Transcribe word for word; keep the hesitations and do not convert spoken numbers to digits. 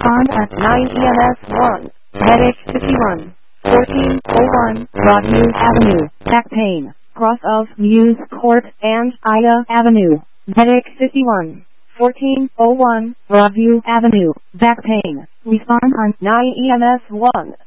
Respond at nine E M S one. Headache fifty-one. fourteen oh one Broadview Avenue. Back pain. Cross of Muse Court and Ida Avenue. Headache fifty-one. fourteen oh one Broadview Avenue. Back pain. Respond on nine E M S one.